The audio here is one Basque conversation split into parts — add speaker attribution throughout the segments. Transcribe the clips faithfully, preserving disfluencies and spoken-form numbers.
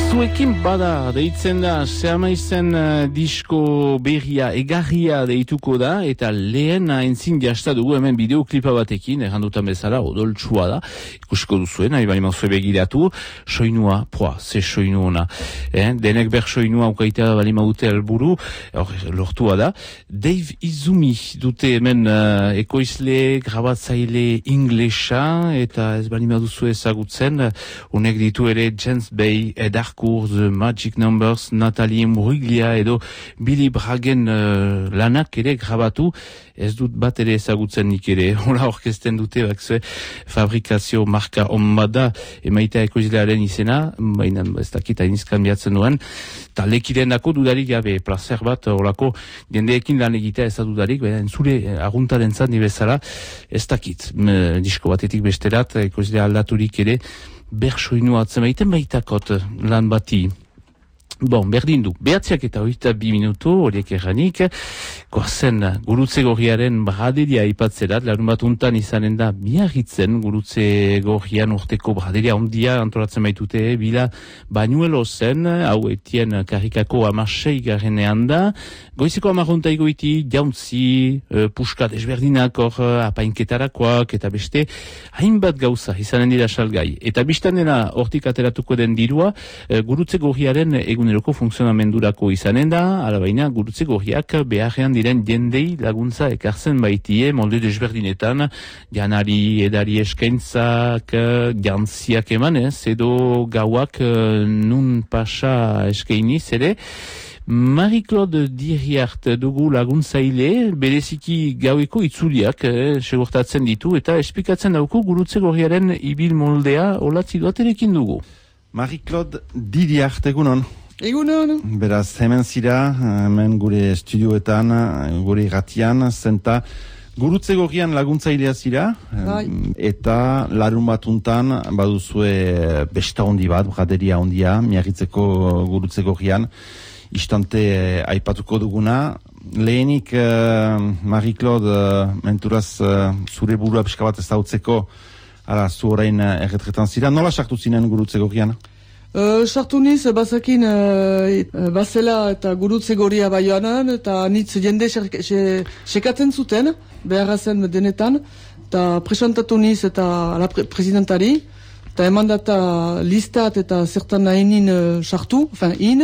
Speaker 1: Zuekin bada deitzen da, Seamaizen uh, disko berria egarria deituko da, eta lehen entzin jasta dugu hemen bideoklipa batekin, errandutan bezala, odoltsua da, ikusiko duzuen, nahi bali mauzue begiratu, soinua, poa, ze soinu ona, eh? Denek ber soinua ukaitea bali maute alburu, hor, lortua da. Dave Izumi dute hemen uh, ekoizle, grabatzaile inglesa, eta ez bali maduzu ezagutzen, honek ditu ere James Bay, Edark The Magic Numbers, Natalie Imbruglia edo Billy Braggen uh, lanak ere grabatu, ez dut bat ere ezagutzen nik ere, hola orkesten dute bakzue, fabrikazio marka onbada emaitea ekoizlearen izena, baina ez dakit ainizkan bihatzen duen, eta lekiren dako dudarik gabe, placer bat, holako jendeekin lan egitea ez da dudarik, baina entzule aguntaren zan bezala, ez dakit, M, disko batetik besterat, ekoizlea aldaturik ere, bersoinu atzen baiten baitakot lan bati. Bon, berdin du. Behatziak eta oita bi minutu, horiek erranik, goazen gurutze gorriaren braderia ipatzerat, larun bat untan izanen da miarritzen gurutze gorrian urteko braderia ondia antolatzen baitute, bila banuelo zen, hau etien karikako amasei garenean da, goizeko amarronta egoiti, jauntzi, uh, puskat esberdinak hor apainketarakoak, eta beste, hainbat gauza izanen dira salgai. Eta biztan dena hortik ateratuko den dirua, uh, gurutze gorriaren egun eroko funtzionamendurako izanen da, alabaina gurutze gorriak beharrean diren jendei laguntza ekartzen baitie molde desberdinetan, janari edari eskaintzak, jantziak emanez, edo gauak nun pasa eskainiz ere. Marie-Claude Diriart dugu laguntzaile, bereziki gaueko itzuliak eh, segurtatzen ditu, eta esplikatzen dauko gurutze gorriaren ibil moldea olatzi duaterekin dugu.
Speaker 2: Marie-Claude Diriart, egunon.
Speaker 3: Egunon.
Speaker 2: Beraz, hemen zira, hemen gure estudioetan, gure irratian, zenta gurutze gorrian laguntzailea zira,
Speaker 3: Bai.
Speaker 2: Eta larun batuntan baduzue besta hondi bat, braderia hondia, miarritzeko gurutze gorrian, istante eh, aipatuko duguna. Lehenik, eh, Marie-Claude, eh, menturaz eh, zure burua pixka bat ez dautzeko, ara, zu orain eh, erretretan zira, nola sartu zinen gurutze gorrian?
Speaker 3: Sartu uh, niz, bazakin uh, bazela eta gurutze gorria baioanan, eta nitz jende sekatzen zuten, beharra zen denetan, eta presentatu niz eta la pre presidentari, eta eman data listat eta zertan nahinin uh, sartu, enfin in,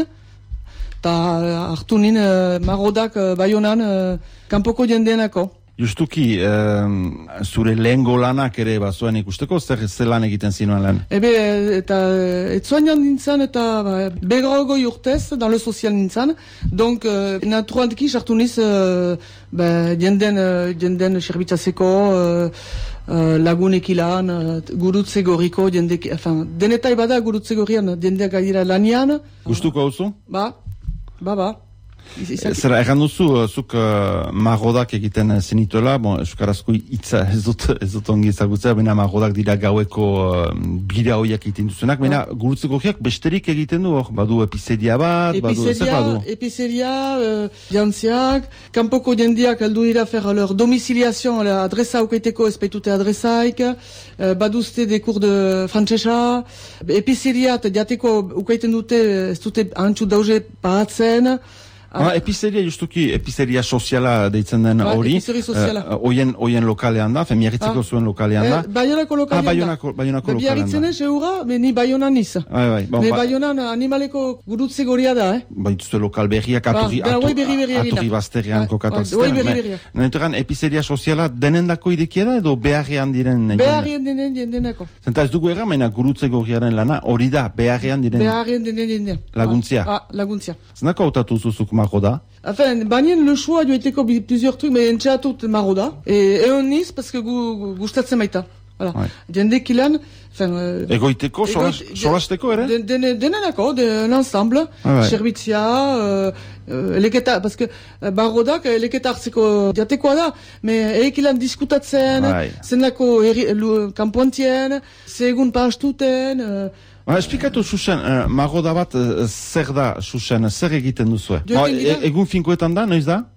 Speaker 3: eta hartu nin uh, marrodak uh, baionan uh, kanpoko jendeenako.
Speaker 2: Justuki, um, zure lehen golanak ere bazuen ikusteko, zer zelan egiten zinuen lan?
Speaker 3: Ebe, eta etzuan nintzen eta ba, begrogoi urtez, dan le sozial nintzen, donc uh, naturalki sartu niz uh, ba, jenden, uh, jenden serbitzazeko, uh, uh, lagunek ilan, uh, gurutze gorriko, jendek, enfin, denetai bada gurutze gorrian, jendeak gaira lanian.
Speaker 2: Gustuko hauzu?
Speaker 3: Ba, ba, ba.
Speaker 2: Zera, erran duzu, zuk uh, marrodak egiten zenituela, bon, euskarazko hitza ez dut, ez dut ongi ezagutzea, baina marrodak dira gaueko uh, bira hoiak egiten duzunak, baina ah. gurutze gorriak besterik egiten du, hor, badu epizeria bat, badu, zer badu?
Speaker 3: Epizeria, uh, jantziak, kanpoko jendiak aldu dira fer leur domiciliazion, adresa aukaiteko ezpeitute adresaik, uh, baduzte de kur de frantzesa, epizeria, jateko ukaiten dute, ez dute antxu dauze paratzen.
Speaker 2: Ah, epizeria justuki, epizeria soziala deitzen den hori.
Speaker 3: Ah, epizeria soziala.
Speaker 2: Uh, oien, oien lokalean da, fe miarritzeko ah. zuen lokalean da.
Speaker 3: Eh, Baionako lokalean
Speaker 2: ah, Baionako,
Speaker 3: da.
Speaker 2: Baionako lokalean da.
Speaker 3: Biarritzen ez eura, ni Baionan niz.
Speaker 2: Bai, bai. Bon,
Speaker 3: me
Speaker 2: ba...
Speaker 3: Baionan animaleko gurutze goria da, eh?
Speaker 2: Baituzte lokal berriak, aturri,
Speaker 3: ba,
Speaker 2: atur,
Speaker 3: berri berri
Speaker 2: aturri bazterian kokatzen.
Speaker 3: Oi berri berriak.
Speaker 2: Nenturan, epizeria soziala denendako idekia da edo beharrean diren?
Speaker 3: Beharrean diren jendenako.
Speaker 2: Zenta ez dugu erra, maina gurutze gorriaren lana, hori da, beharrean diren?
Speaker 3: Beharrean diren jenden.
Speaker 2: Laguntzia?
Speaker 3: Ah, laguntzia.
Speaker 2: Zenako hautatu zuzuk marro da?
Speaker 3: Enfin, banien le choix joiteko plusieurs trucs, mais entxeatut marro da. E egon niz, paske gu, gustatzen baita. Voilà. Ouais. Jendek ilan, enfin... Euh,
Speaker 2: egoiteko, solasteko ere?
Speaker 3: Denenako, de, de, l'ensemble, ah, ouais. Servitzia, euh, euh, eleketa, parce que euh, barrodak, eleketa hartzeko diatekoa da, mais eik ilan diskutatzen, ouais. Zenako kanpoantien, segun pastuten... Euh,
Speaker 2: Ba, esplikatu, Susen, uh, marroda bat uh, zer da, Susen, zer egiten duzue? Ba, e, egun finkoetan da, noiz da?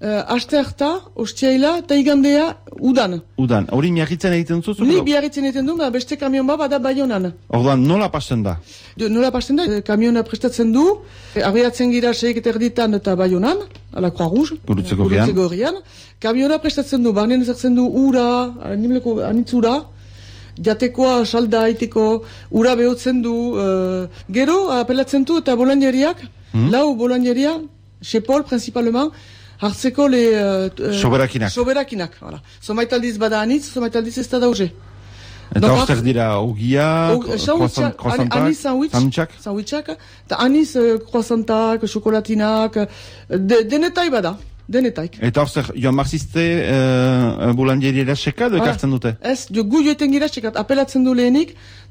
Speaker 3: uh, aste harta, ostiaila, eta igandea, udan.
Speaker 2: Udan, hori miagitzen egiten duzu?
Speaker 3: Ni biarritzen egiten du, beste kamion bat bada Baionan.
Speaker 2: Orduan, nola pasten da?
Speaker 3: De, nola pasten da, kamiona prestatzen du, abiatzen gira seik eta erditan eta Baionan, ala Croix Rouge,
Speaker 2: Gurutze
Speaker 3: Gorrian. Kamiona prestatzen du, barnean ezartzen du ura, animleko anitz ura, jatekoa, salda, aiteko, ura behotzen du, uh, gero apelatzen du eta bolanjeriak, hmm? lau bolanjeria, Sepol, principalement, hartzeko le... Uh,
Speaker 2: soberakinak.
Speaker 3: Soberakinak, voilà. Somaitaldiz bada anitz, somaitaldiz ez da dauze.
Speaker 2: Eta hor zer dira, ogia, croissantak, sandwichak?
Speaker 3: Sandwichak, eta aniz croissantak, chokolatinak, de, denetai bada. Denetaik.
Speaker 2: Eta hor zer, joan marzizte uh, bulanjeriera seka edo ekartzen dute?
Speaker 3: Ez, jo gu joeten gira sekat, apelatzen du lehenik,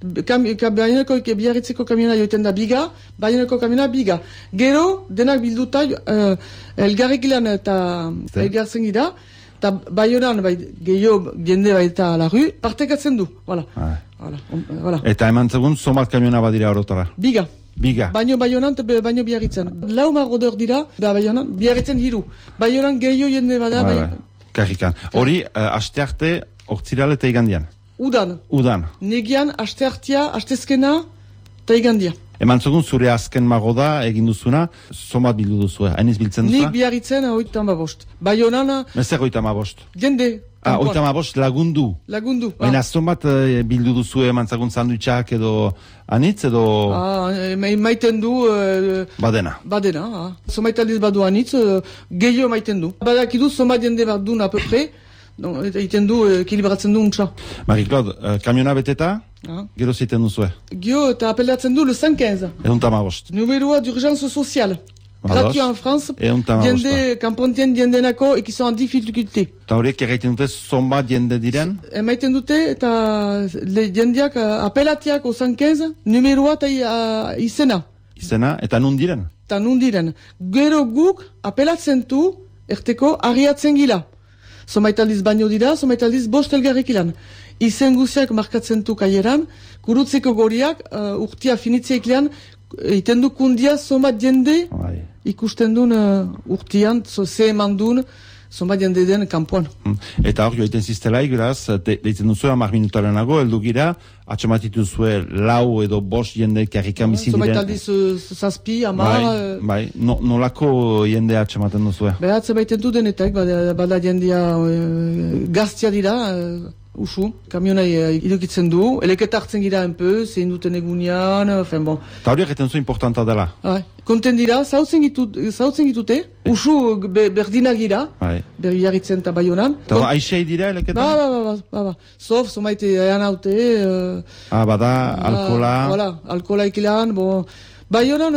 Speaker 3: baineko biarritzeko kamiona joeten da biga, baineko kamiona biga. Gero, denak bilduta, uh, elgarrekilan eta elgarzen gira, eta baionan, bai, gehiago jende baita la rue, partekatzen du, voilà.
Speaker 2: Ah.
Speaker 3: Voilà. Voilà.
Speaker 2: Eta eman zegoen, somat kamiona badira horotara?
Speaker 3: Biga.
Speaker 2: Biga.
Speaker 3: Baino Baionan, baino biarritzen. Lau marrodeur dira, da Baionan, biarritzen hiru. Baionan gehiago jende bada.
Speaker 2: Ba, ba. Karrikan. Hori, uh, aste arte, ortziral eta igandian?
Speaker 3: Udan.
Speaker 2: Udan.
Speaker 3: Negian, aste artea, astezkena, eta igandia.
Speaker 2: Eman zogun, zure azken magoda egin duzuna, somat bildu duzu, hainiz biltzen duzu?
Speaker 3: Nik biarritzen, oita ma bost. Baionan...
Speaker 2: Mezer oita ma bost?
Speaker 3: Jende.
Speaker 2: Ah, oita ma bost lagundu?
Speaker 3: Lagundu.
Speaker 2: Baina ah. somat uh, bildu duzu eman zagun sandwichak edo anitz edo...
Speaker 3: Ah, maiten du... Uh,
Speaker 2: badena.
Speaker 3: Badena, ah. Somaitaldiz badu anitz, uh, gehiago maiten du. Badakidu, somat jende bat dun apepre, egiten du, ekilibratzen du untsa.
Speaker 2: Marie-Claude, uh, kamiona beteta? Ah. Gero zeiten duzue?
Speaker 3: Gero eta apelatzen du le cent quinze.
Speaker 2: Egun tamabost.
Speaker 3: Numeroa d'urgence sociale. Gratuit en France, jende, kanpontien jendenako ekizan en difficulté.
Speaker 2: Eta horiek egiten dute zonbat jende diren?
Speaker 3: Emaiten dute eta le jendeak apelatiak o cent quinze, numeroa eta uh, izena.
Speaker 2: Izena, eta nun diren?
Speaker 3: Eta nun diren. Gero guk apelatzen du erteko arriatzen gila. Somaitaldiz baino dira, somaitaldiz bost elgarrik ilan. Izen guziak markatzen du kaieran, gurutzeko goriak uh, urtia finitziak ilan, iten du kundia somat jende, Ai. ikusten duen uh, urtian, so, ze eman duen, somat jende den kampuan.
Speaker 2: Hmm. Eta hor joiten ziztela iguraz, deitzen duzu hamar minutaranago, heldu gira, atxamatitu zue lau edo bost jende karrikan bizi diren.
Speaker 3: Somaitaldiz zazpi, hamar...
Speaker 2: Bai, bai. No, nolako jende atxamaten duzue?
Speaker 3: Behatze baiten du denetak, bada, bada jendea uh, gaztia dira, uh, usu, kamionai uh, idukitzen du, eleketa hartzen gira enpe, zein duten egunean, enfin bon.
Speaker 2: Ta hori egiten zu importanta dela?
Speaker 3: Bai, konten dira, zautzen ditut, gitute, usu be, berdinak gira, bai. Berri jarritzen eta Baionan.
Speaker 2: Eta aixei dira eleketa?
Speaker 3: Ba, ba, ba, ba, ba. Sof, somaite ean haute. Uh,
Speaker 2: ah, bada, alkola.
Speaker 3: Uh, voilà, alkola ikilan, bon. Baionan,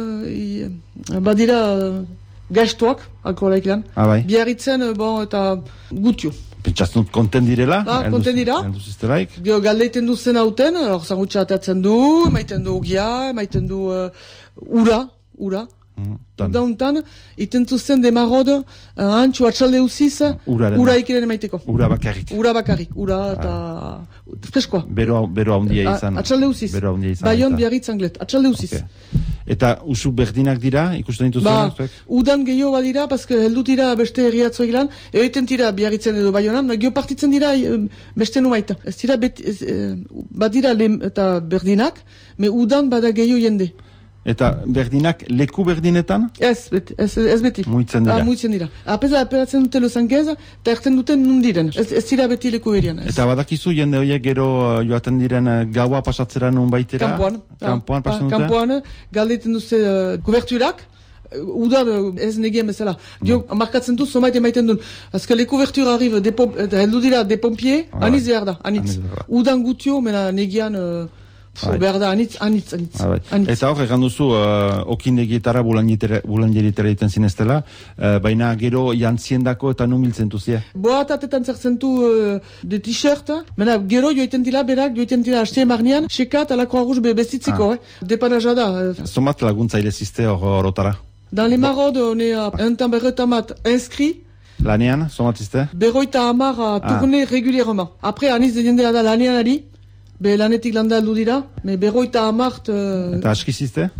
Speaker 3: uh, badira uh, gaiztuak, alkola ikilan.
Speaker 2: Ah, bai.
Speaker 3: Biarritzen, bon, eta gutio.
Speaker 2: Pentsatzen dut konten direla?
Speaker 3: Ah, konten dira. Gio, galdeiten du zen hauten, hor zangutxa ateatzen du, maiten du ogia, maiten du uh, ura, ura. Mm, Dauntan, iten zuzen demarrod, uh, antxu atxalde usiz, ura ikiren emaiteko.
Speaker 2: Ura bakarrik.
Speaker 3: Ura bakarrik, ura eta... Ah. Freskoa.
Speaker 2: Bero, bero haundia izan.
Speaker 3: Atxalde usiz.
Speaker 2: Bero haundia izan.
Speaker 3: Baion biarritz anglet, atxalde usiz.
Speaker 2: Okay. Eta usu berdinak dira, ikusten dituzu?
Speaker 3: Ba, udan gehiago badira, paske heldu dira beste erriatzo egilan, egoiten dira biarritzen edo Baionan, geho partitzen dira beste numaita. Ez dira, beti, ez, eh, badira lem, eta berdinak, me udan bada gehiago jende.
Speaker 2: Eta berdinak leku berdinetan?
Speaker 3: Ez, beti, ez, ez beti.
Speaker 2: Muitzen dira.
Speaker 3: Ah, muitzen dira. Apeza apelatzen dute lo zankez, eta erten duten nundiren. Ez, ez dira beti leku berian. Ez.
Speaker 2: Eta badakizu jende horiek gero uh, joaten diren uh, gaua pasatzera nun baitera?
Speaker 3: Kampuan.
Speaker 2: Kampuan
Speaker 3: ah,
Speaker 2: pasatzen dute?
Speaker 3: Kampuan, galdeiten duze uh, kuberturak, udan ez negien bezala. Dio, no. Markatzen du, somait emaiten duen. Azka le kubertura arrive, heldu dira de pompier, ah, aniz behar da, anitz. Udan gutio, mena negian... Uh, behar da, anitz, anitz, anitz.
Speaker 2: Ah, anitz. Eta hor, egan duzu, uh, okindegietara bulanjeritara iten zineztela, uh, baina gero jantziendako eta numiltzen duzia?
Speaker 3: Boatatetan zertzen du uh, de t-shirt, mena gero joiten dira berak, joiten dira haste marnian, sekat ala Croix Rouge bezitziko, ah. eh? Depanaja da. Uh.
Speaker 2: Somat laguntzaile ziste hor horotara?
Speaker 3: Dans les maraudes, on est à un temps berretamat inscrit.
Speaker 2: Lanean, somat ziste?
Speaker 3: Berroita amar a tourner ah. régulièrement. Après, aniz de jendela da lanean ali, be lanetik landa aldu dira, me berroita amart... Uh...
Speaker 2: Eta aski ziste?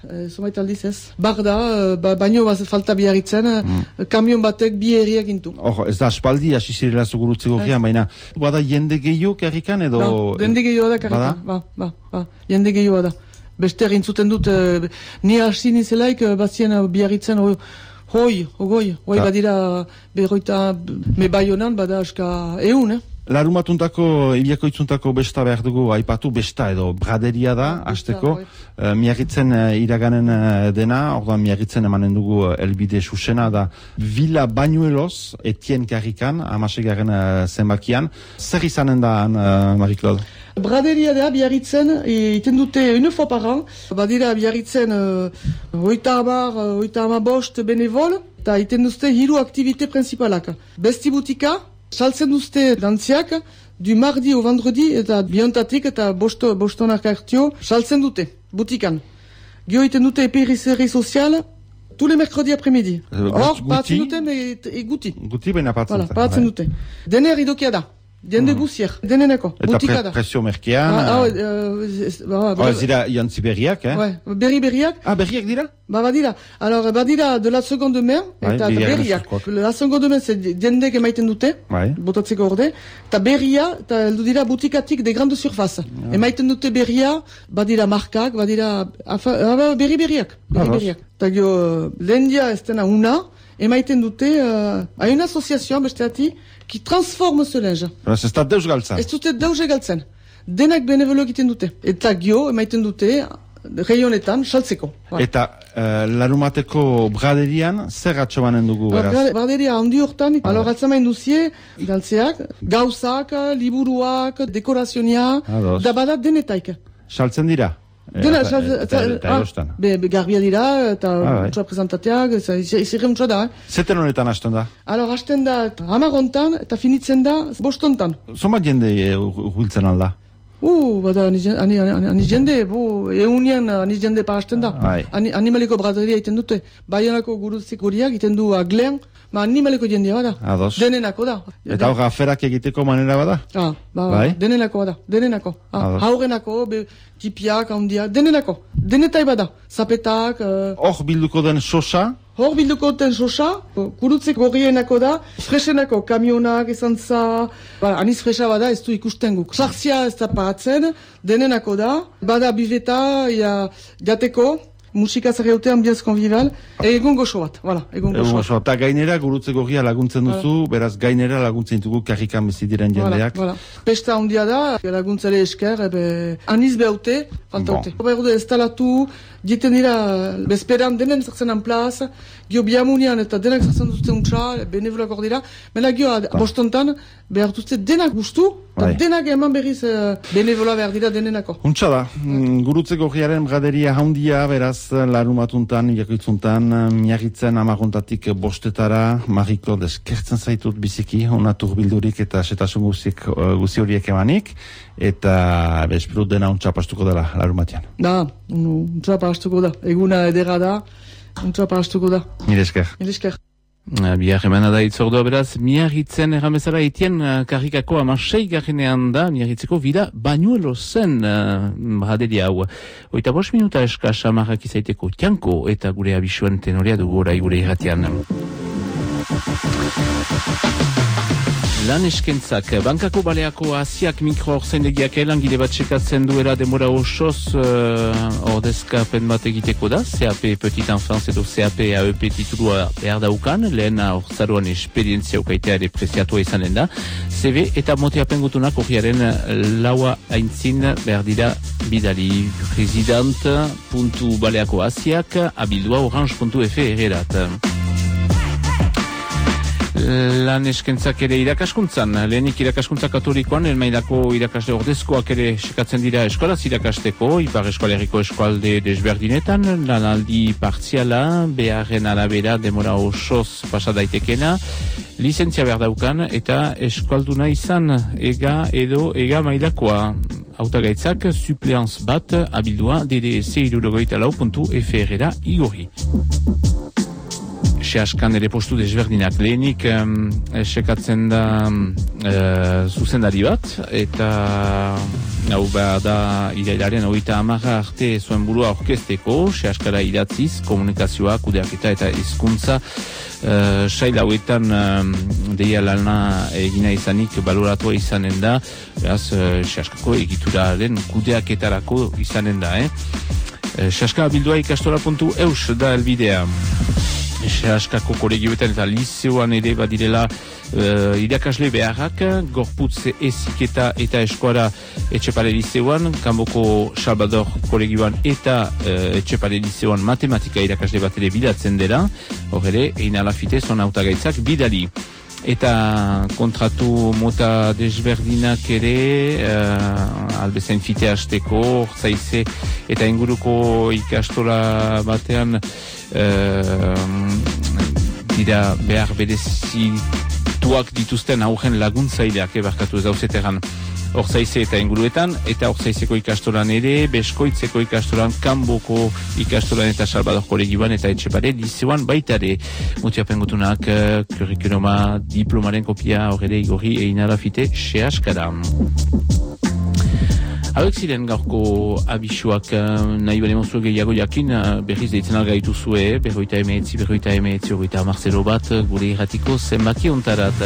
Speaker 3: zumait aldiz ez. Bar da, ba, baino bat falta biarritzen, mm. kamion batek bi herriak intu.
Speaker 2: Hor, ez da aspaldi, hasi zirela zugurutzeko gian, baina, bada jende gehiago karrikan edo...
Speaker 3: Ba, jende gehiago da karrikan, ba, ba, ba, jende gehiago da. Beste egintzuten dut, eh, ni hasi nizelaik, bazien biarritzen, hoi, hoi, hoi, hoi badira, berroita, me baionan, bada aska eun, eh?
Speaker 2: Larumatuntako, ibiako itzuntako besta behar dugu aipatu, besta edo braderia da, hasteko, uh, miagitzen uh, iraganen uh, dena, orduan miagitzen emanen dugu uh, elbide susena da, Villa Bañuelos, Etien Karrikan, amasegaren uh, zenbakian. Zer izanen da, uh, Marie-Claude?
Speaker 3: Braderia da, biarritzen, iten dute une fois par an, badira biarritzen uh, oita amar, uh, oita amar bost benevol, eta iten duzte hiru aktivite principalak. Besti butika, saltzen duzte dantziak, du mardi au vendredi, eta biontatik eta bosto, bostonak hartio, saltzen dute, butikan. Gio iten dute eperizeri sozial, tous les mercredis après-midi. Hor, paratzen dute, e guti.
Speaker 2: Guti baina paratzen
Speaker 3: dute. Paratzen dute. Dener idokia da. Dende buzier, deneneko, butika da.
Speaker 2: Eta presio merkean...
Speaker 3: Ah, ah,
Speaker 2: ah, ez dira jantzi berriak, eh?
Speaker 3: Ouais, berri berriak.
Speaker 2: Ah, berriak dira?
Speaker 3: Ba, badira. Alors, badira de la seconde main, eta berriak. La seconde main, c'est dendek emaiten dute, botatzeko orde, eta berria, eta eldu dira butikatik de grande surface. Emaiten dute berria, badira markak, badira... berri berriak, berri berriak. Eta gio, lendia ez dena una, emaiten dute, a une association, besteati, qui transforme ce linge.
Speaker 2: Ez da deus galtzen.
Speaker 3: Ez dute deus galtzen. Denak benevolo egiten dute. Eta gio, emaiten dute, reionetan, saltzeko.
Speaker 2: Eta uh, larumateko braderian, zer atxomanen dugu, beraz?
Speaker 3: Braderia handi hortan, alor atzamain duzie, galtzeak, gauzak, liburuak, dekorazionia, da bada denetaik.
Speaker 2: Saltzen dira?
Speaker 3: Dena, garbia dira, eta utxoa presentateak, izirre utxoa da.
Speaker 2: Zeten honetan hasten da?
Speaker 3: Alor, hasten da hamarontan eta finitzen da bostontan.
Speaker 2: Zoma jende huiltzen alda?
Speaker 3: Uh, bada, ani jende, eunian ani jende pa hasten da. Animaliko braderia iten dute. Baionako guruzik horiak iten du aglean, ma animaliko jendea bada.
Speaker 2: Ados.
Speaker 3: Denenako da.
Speaker 2: Eta hor aferak egiteko manera bada?
Speaker 3: Ah, ba, denenako bada, denenako. Haurenako, tipiak, handiak, denenako. Denetai bada. Zapetak...
Speaker 2: Hor bilduko den sosa?
Speaker 3: Hor bilduko den sosa, gurutzek gorrienako da, fresenako kamionak izan za, ba, aniz fresa bada ez du ikusten guk. Sartzia ez da paratzen, denenako da, bada biveta, ja, jateko, musika zerreute, ambiaz konvival, egun goxo bat, voilà, egun goxo bat.
Speaker 2: Eta gainera gurutze gorria laguntzen duzu, beraz gainera laguntzen dugu karrikan bizidiren jendeak.
Speaker 3: Voilà, voilà. Pesta handia da, laguntzale esker, ebe, aniz behaute, falta haute. Bon. Berdu instalatu, dieten dira, bezperan denen zertzen en plaz, gio biamunian eta denak zertzen duzte untsa, benevolak hor dira, mena gio bostontan, behar duzte denak gustu, eta denak eman berriz benevola behar dira denenako.
Speaker 2: Untsa da, gurutze gorriaren braderia handia, beraz, larumatuntan, jakoitzuntan, miagitzen amaguntatik bostetara, Marie-Claude eskertzen zaitut biziki, onatur bildurik eta setasun guzik guzi horiek emanik, eta espero dena untsa pastuko dela larumatian.
Speaker 3: Da, untsa pastuko da, eguna edera da, untsa pastuko da.
Speaker 2: Mire esker.
Speaker 3: Mire esker.
Speaker 1: Biar emana da itzordua beraz, miarritzen erramezara etien uh, karrikako amasei garrinean da, miarritzeko Villa Bañuelosen uh, braderia hau. Oita bost minuta eskaz amarrak izaiteko tianko eta gure abisuen tenorea dugu orai gure irratian. Lan eskentzak, bankako baleako asiak mikro-orzaindegiak elangile bat sekatzen duela demora osoz uh, ordezkapen bat egiteko da, C A P Petit Enfance edo C A P A E P titulua behar daukan, lehen orzaruan esperientzia ukaitea ere preziatua izanen da, C V eta moteapen gutunak horriaren laua aintzin behar dira bidali president puntu baleako asiak abildua orange puntu f erat. Lan eskentzak ere irakaskuntzan, lehenik irakaskuntza katolikoan, elmailako irakasle ordezkoak ere sekatzen dira eskolaz irakasteko, ipar eskoaleriko eskualde desberdinetan, lanaldi partziala, beharren arabera demora osoz pasadaitekena, lizentzia behar daukan eta eskualduna izan ega edo ega mailakoa. Hautagaitzak, supleanz bat, abildua D D S irurogeita lau puntu F R era igorri. Seaskan ere postu desberdinak lehenik um, sekatzen da um, uh, zuzendari bat eta hau behar da irailaren hogeita hamarra arte zuen burua orkesteko, sehaskara idatziz, komunikazioa, kudeaketa eta hizkuntza uh, sail hauetan um, deia lana egina izanik baloratua izanen da, beraz, uh, sehaskako egituraren kudeaketarako izanen da, eh? Uh, sehaska bildua ikastola puntu eus da elbidea. Sehaskako kolegioetan eta liceoan ere badirela uh, irakasle beharrak, gorputz eziketa eta eskuara Etxepare liceoan, Kanboko Salvador kolegioan eta uh, Etxepare liceoan matematika irakasle bat ere bidatzen dela, hor ere, egin alafite zon hautagaitzak bidali. Eta kontratu mota desberdinak ere, uh, albezain fite hasteko, ortzaize eta inguruko ikastola batean uh, dira behar berezituak dituzten aurren laguntzaileak ebarkatu ez dauzeteran. Ortzaize eta inguruetan, eta Ortzaizeko ikastolan ere, Beskoitzeko ikastolan, Kanboko ikastolan eta Salvador kolegioan eta Etxepare liceoan baitare. Mutiapen gutunak, kurrikuluma diplomaren kopia horre igorri egin alafite sehaskara. Hauek ziren gaurko abisuak, nahi bale mozue gehiago jakin, berriz deitzen algaitu zue, berroita emeetzi, berroita emeetzi, berroita amarzelo bat, gure irratiko zenbaki ontarat.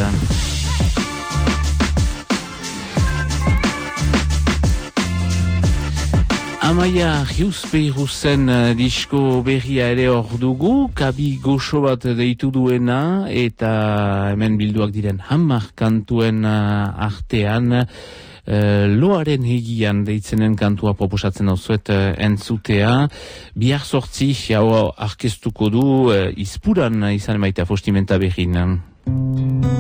Speaker 1: Amaia Riusperuzen uh, disko berria ere hor dugu, kabi goxo bat deitu duena, eta hemen bilduak diren hamar kantuen uh, artean, uh, loaren hegian deitzenen kantua proposatzen dauzuet uh, entzutea. Bihar sortzi, hau arkeztuko du, uh, izpuran izan maita fostimenta berrin.